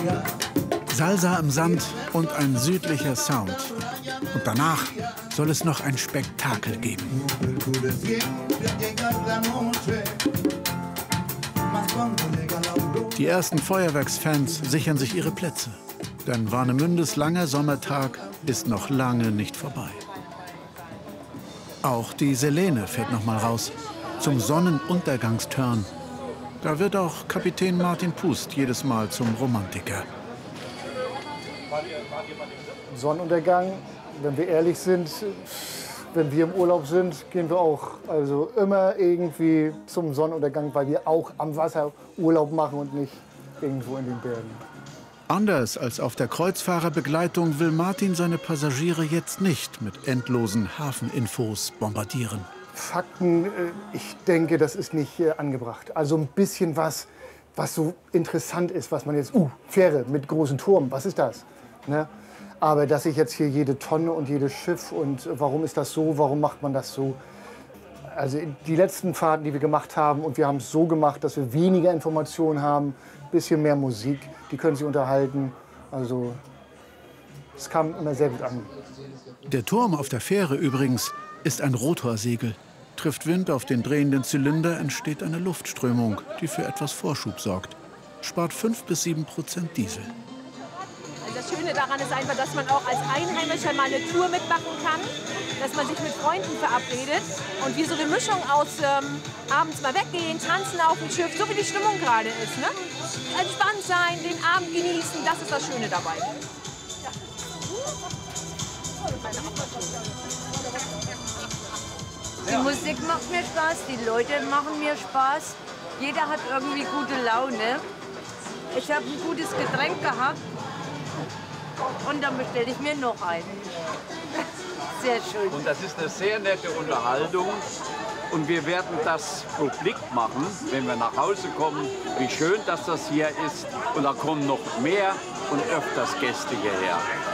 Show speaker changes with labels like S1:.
S1: Salsa im Sand und ein südlicher Sound. Und danach soll es noch ein Spektakel geben. Die ersten Feuerwerksfans sichern sich ihre Plätze. Denn Warnemündes langer Sommertag ist noch lange nicht vorbei. Auch die Selene fährt noch mal raus zum Sonnenuntergangsturn. Da wird auch Kapitän Martin Pust jedes Mal zum Romantiker.
S2: Sonnenuntergang, wenn wir ehrlich sind, wenn wir im Urlaub sind, gehen wir auch also immer irgendwie zum Sonnenuntergang, weil wir auch am Wasser Urlaub machen und nicht irgendwo in den Bergen.
S1: Anders als auf der Kreuzfahrerbegleitung will Martin seine Passagiere jetzt nicht mit endlosen Hafeninfos bombardieren.
S2: Fakten, ich denke, das ist nicht angebracht. Also ein bisschen was so interessant ist, was man jetzt, Fähre mit großen Turm, was ist das? Ne? Aber dass ich jetzt hier jede Tonne und jedes Schiff und warum ist das so, warum macht man das so? Also die letzten Fahrten, die wir gemacht haben, und wir haben es so gemacht, dass wir weniger Informationen haben, ein bisschen mehr Musik, die können sich unterhalten. Also es kam immer sehr gut an.
S1: Der Turm auf der Fähre übrigens ist ein Rotorsegel. Trifft Wind auf den drehenden Zylinder, entsteht eine Luftströmung, die für etwas Vorschub sorgt. Spart 5 bis 7% Diesel.
S3: Das Schöne daran ist einfach, dass man auch als Einheimischer mal eine Tour mitmachen kann, dass man sich mit Freunden verabredet und wir so eine Mischung aus abends mal weggehen, tanzen auf dem Schiff, so wie die Stimmung gerade ist. Ne? Entspannt sein, den Abend genießen, das ist das Schöne dabei.
S4: Die Musik macht mir Spaß, die Leute machen mir Spaß, jeder hat irgendwie gute Laune. Ich habe ein gutes Getränk gehabt. Und dann bestelle ich mir noch einen. Sehr schön.
S5: Und das ist eine sehr nette Unterhaltung. Und wir werden das publik machen, wenn wir nach Hause kommen, wie schön dass das hier ist. Und da kommen noch mehr und öfters Gäste hierher.